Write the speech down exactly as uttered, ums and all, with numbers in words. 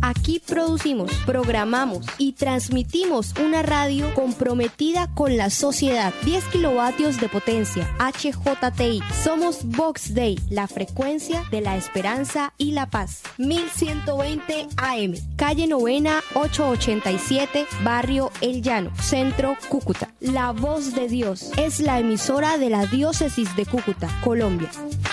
Aquí producimos, programamos y transmitimos una radio comprometida con la sociedad. diez kilovatios de potencia, H J T I. Somos Vox Day, la frecuencia de la esperanza y la paz. mil ciento veinte A M, calle Novena ochocientos ochenta y siete, barrio El Llano, Centro, Cúcuta. La voz de Dios es la emisora de la diócesis de Cúcuta, Colombia.